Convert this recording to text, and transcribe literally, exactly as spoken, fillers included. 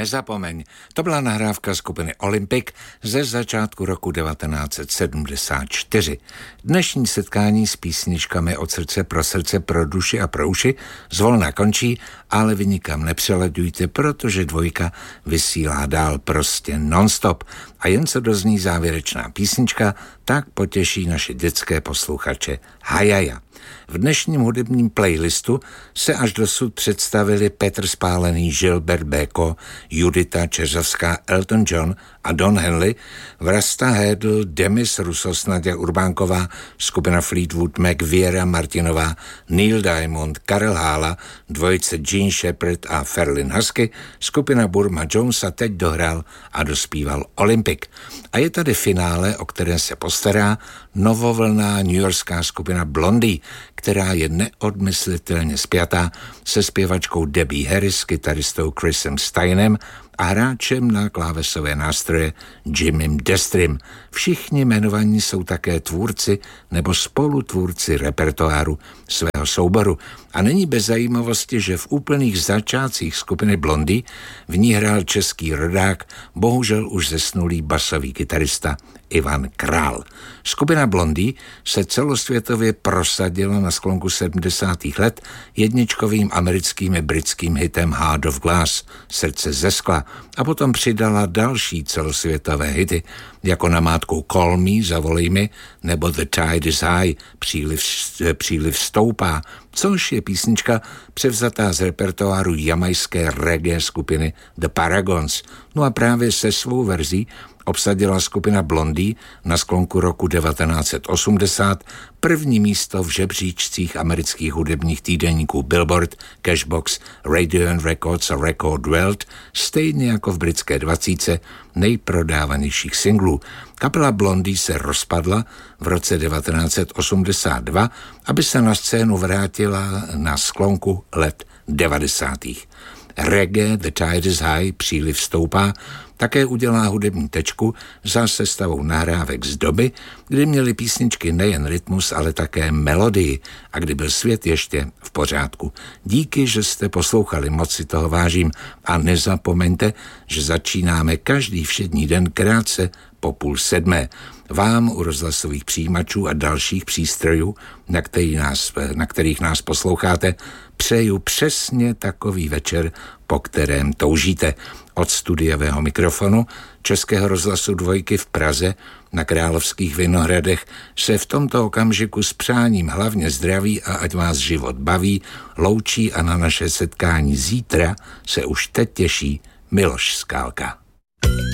nezapomeň. To byla nahrávka skupiny Olympic ze začátku roku devatenáct set sedmdesát čtyři. Dnešní setkání s písničkami od srdce pro srdce, pro duši a pro uši zvolna končí, ale vy nikam nepřeledujte, protože dvojka vysílá dál prostě non-stop. A jen co dozní závěrečná písnička, tak potěší naše dětské posluchače Hajaja. V dnešním hudebním playlistu se až dosud představili Petr Spálený, Gilbert Bécaud, Judita Čeřovská, Elton John a Don Henley, Vlasta Hédl, Demis Rusos, Naděja Urbánková, skupina Fleetwood Mac, Věra Martinová, Neil Diamond, Karel Hála, dvojice Gene Shepard a Ferlin Husky, skupina Burma Jones a teď dohrál a dospíval Olympic. A je tady finále, o které se postará novovlná newyorská skupina Blondie, která je neodmyslitelně spjatá se zpěvačkou Debbie Harris, kytaristou Chrisem Steinem a hráčem na klávesové nástroje Jimem Destrym. Všichni jmenovaní jsou také tvůrci nebo spolutvůrci repertoáru svého souboru. A není bez zajímavosti, že v úplných začátcích skupiny Blondie v ní hrál český rodák, bohužel už zesnulý basový kytarista Ivan Král. Skupina Blondie se celosvětově prosadila na sklonku sedmdesátých let jedničkovým americkým i britským hitem Heart of Glass, Srdce ze skla, a potom přidala další celosvětové hity, jako namátkou Call Me, Zavolej mi, nebo The Tide is High, Příliv, příliv stoupá, což je písnička převzatá z repertoáru jamajské reggae skupiny The Paragons. No a právě se svou verzí obsadila skupina Blondie na sklonku roku devatenáct set osmdesát první místo v žebříčcích amerických hudebních týdeníků Billboard, Cashbox, Radio and Records a Record World, stejně jako v britské dvacítce nejprodávanějších singlů. Kapela Blondie se rozpadla v roce devatenáct set osmdesát dva, aby se na scénu vrátila na sklonku let devadesátých. Reggae, The Tide is High, Příliv stoupá, také udělá hudební tečku za sestavou nahrávek z doby, kdy měly písničky nejen rytmus, ale také melodii a kdy byl svět ještě v pořádku. Díky, že jste poslouchali, moc si toho vážím a nezapomeňte, že začínáme každý všední den krátce po půl sedmé. Vám u rozhlasových přijímačů a dalších přístrojů, na, který nás, na kterých nás posloucháte, přeju přesně takový večer, po kterém toužíte. Od studiového mikrofonu Českého rozhlasu Dvojky v Praze na Královských Vinohradech se v tomto okamžiku s přáním hlavně zdraví a ať vás život baví loučí a na naše setkání zítra se už teď těší Miloš Skálka.